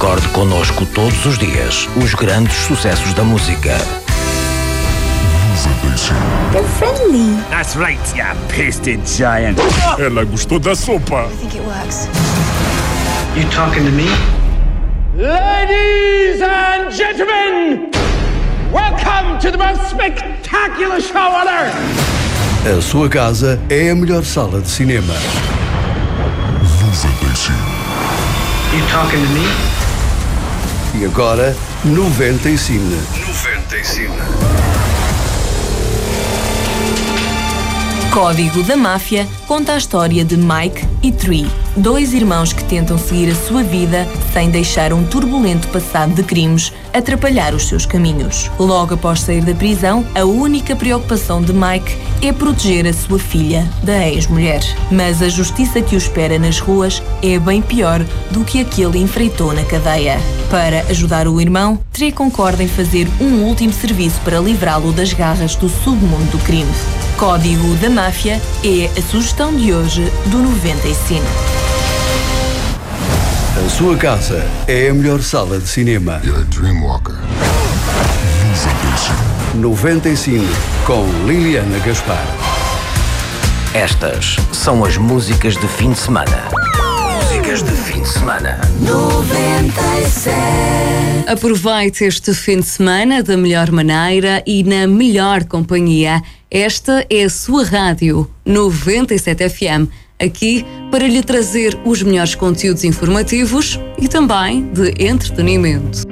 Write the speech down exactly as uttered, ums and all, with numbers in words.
Recorde connosco todos os dias os grandes sucessos da música. They're friendly. That's right, you pasted giant. Ela gostou da sopa. I think it works. You talking to me? Ladies and gentlemen, welcome to the most spectacular show on earth. A sua casa é a melhor sala de cinema. You talking to me? E agora, noventa e cinco. noventa e cinco. Código da Máfia conta a história de Mike e Tree, dois irmãos que tentam seguir a sua vida sem deixar um turbulento passado de crimes atrapalhar os seus caminhos. Logo após sair da prisão, a única preocupação de Mike é proteger a sua filha da ex-mulher. Mas a justiça que o espera nas ruas é bem pior do que a que ele enfrentou na cadeia. Para ajudar o irmão, Tree concorda em fazer um último serviço para livrá-lo das garras do submundo do crime. Código da Máfia é a sugestão de hoje do noventa e cinco. A sua casa é a melhor sala de cinema. You're a dreamwalker. noventa e cinco, com Liliana Gaspar. Estas são as músicas de fim de semana. Músicas de fim de semana. noventa e sete. Aproveite este fim de semana da melhor maneira e na melhor companhia. Esta é a sua rádio noventa e sete F M, aqui para lhe trazer os melhores conteúdos informativos e também de entretenimento.